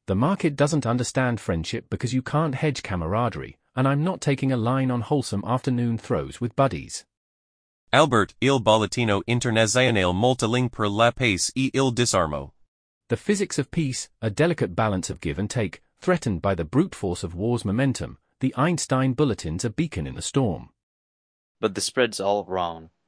The market doesn't understand friendship because you can't hedge camaraderie, and I'm not taking a line on wholesome afternoon throws with buddies. Albert, il bollettino internazionale multilingue per la pace e il disarmo. The physics of peace, a delicate balance of give and take, threatened by the brute force of war's momentum, the Einstein Bulletin's a beacon in the storm. But the spread's all wrong.